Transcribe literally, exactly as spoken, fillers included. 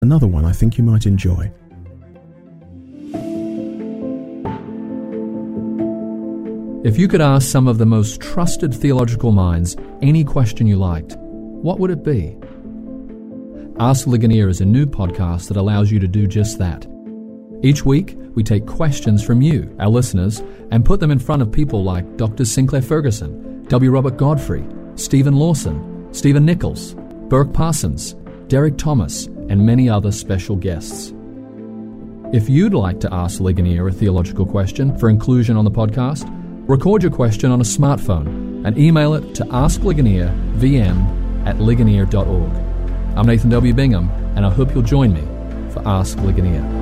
Another one I think you might enjoy. If you could ask some of the most trusted theological minds any question you liked, what would it be? Ask Ligonier is a new podcast that allows you to do just that. Each week, we take questions from you, our listeners, and put them in front of people like Doctor Sinclair Ferguson, W. Robert Godfrey, Stephen Lawson, Stephen Nichols, Burke Parsons, Derek Thomas, and many other special guests. If you'd like to ask Ligonier a theological question for inclusion on the podcast, record your question on a smartphone and email it to askligoniervm at ligonier dot org. I'm Nathan W. Bingham, and I hope you'll join me for Ask Ligonier.